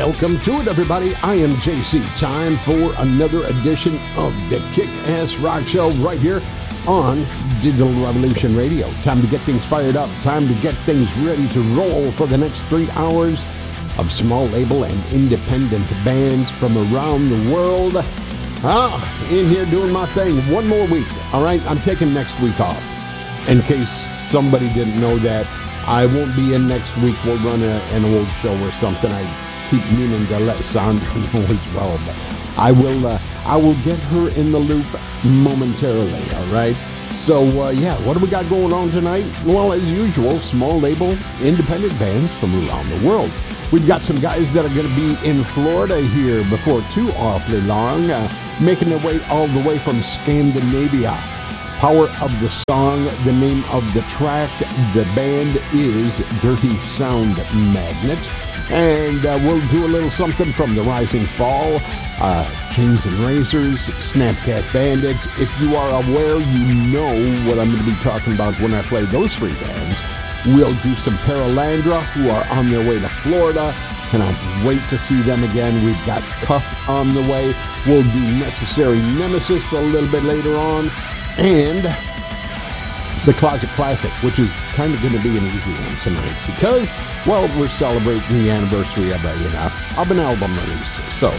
Welcome to it, everybody. I am JC. Time for another edition of the Kick-Ass Rock Show right here on Digital Revolution Radio. Time to get things fired up. Time to get things ready to roll for the next 3 hours of small label and independent bands from around the world. In here doing my thing. One more week, all right? I'm taking next week off. In case somebody didn't know that, I won't be in next week. We'll run an old show or something. I keep meaning to let Sandra know as well, but I will get her in the loop momentarily, all right? So, what do we got going on tonight? Well, as usual, small label, independent bands from around the world. We've got some guys that are going to be in Florida here before too awfully long, making their way all the way from Scandinavia. Power of the Song, the name of the track. The band is Dirty Sound Magnet. And we'll do a little something from The Rising Fall, Chains and Razors, Snapcat Bandits. If you are aware, you know what I'm going to be talking about when I play those three bands. We'll do some Paralandra, who are on their way to Florida. Cannot wait to see them again. We've got Cuff on the way. We'll do Necessary Nemesis a little bit later on. And the Closet Classic, which is kind of going to be an easy one tonight because, well, we're celebrating the anniversary of an album release. So,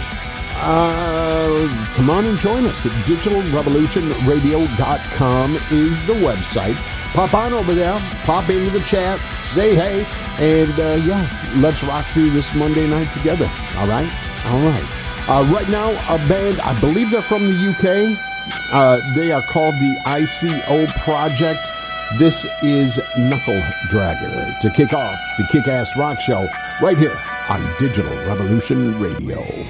come on and join us at digitalrevolutionradio.com is the website. Pop on over there, pop into the chat, say hey, and let's rock through this Monday night together. All right? Right now, a band, I believe they're from the UK. They are called the ICO Project. This is Knuckle Dragger to kick off the Kick-Ass Rock Show right here on Digital Revolution Radio.